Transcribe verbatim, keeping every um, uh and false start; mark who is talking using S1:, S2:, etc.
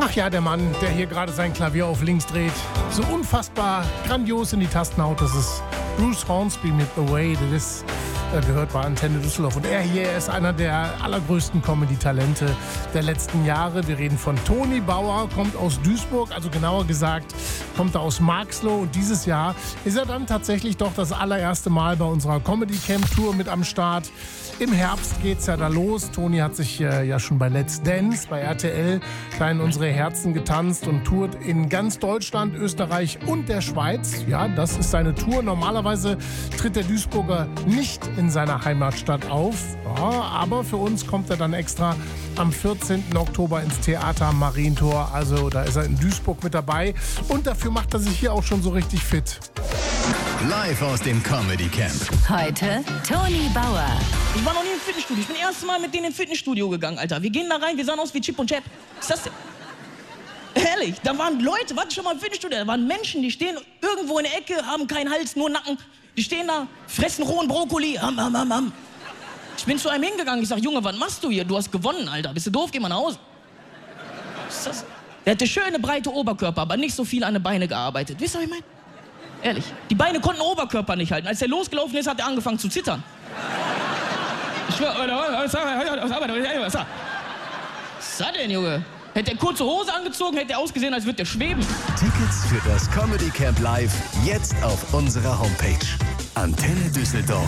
S1: Ach ja, der Mann, der hier gerade sein Klavier auf links dreht, so unfassbar grandios in die Tasten haut, das ist Bruce Hornsby mit The Way That Is. Er gehört bei Antenne Düsseldorf und er hier ist einer der allergrößten Comedy-Talente der letzten Jahre. Wir reden von Toni Bauer, kommt aus Duisburg, also genauer gesagt kommt er aus Marxloh und dieses Jahr ist er dann tatsächlich doch das allererste Mal bei unserer Comedy-Camp-Tour mit am Start. Im Herbst geht's ja da los. Toni hat sich äh, ja schon bei Let's Dance, bei R T L, da in unsere Herzen getanzt und tourt in ganz Deutschland, Österreich und der Schweiz. Ja, das ist seine Tour. Normalerweise tritt der Duisburger nicht in seiner Heimatstadt auf. Ja, aber für uns kommt er dann extra am vierzehnten Oktober ins Theater am Marientor. Also da ist er in Duisburg mit dabei. Und dafür macht er sich hier auch schon so richtig fit.
S2: Live aus dem Comedy Camp.
S3: Heute Toni Bauer.
S4: Ich war noch nie im Fitnessstudio. Ich bin das erste Mal mit denen ins Fitnessstudio gegangen, Alter. Wir gehen da rein, wir sahen aus wie Chip und Chap. Was ist das denn? Ehrlich, da waren Leute, warte schon mal im Fitnessstudio, da waren Menschen, die stehen irgendwo in der Ecke, haben keinen Hals, nur Nacken. Die stehen da, fressen rohen Brokkoli. Am, am, am, am. Ich bin zu einem hingegangen, ich sag, Junge, was machst du hier? Du hast gewonnen, Alter. Bist du doof? Geh mal nach Hause. Was ist das? Der hatte schöne, breite Oberkörper, aber nicht so viel an den Beinen gearbeitet. Wisst ihr, was ich meine? Ehrlich. Die Beine konnten den Oberkörper nicht halten. Als er losgelaufen ist, hat er angefangen zu zittern. Ich schwör, was ist das denn, Junge? Hätte er kurze Hose angezogen, hätte er ausgesehen, als würde er schweben.
S2: Tickets für das Comedy Camp Live jetzt auf unserer Homepage antenne düsseldorf